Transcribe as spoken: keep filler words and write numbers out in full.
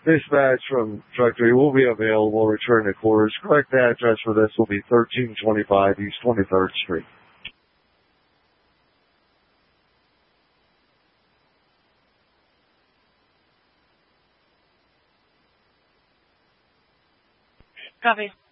Dispatch from Truck three will be available. Return to quarters. Correct address for this will be thirteen twenty-five East twenty-third Street. Copy.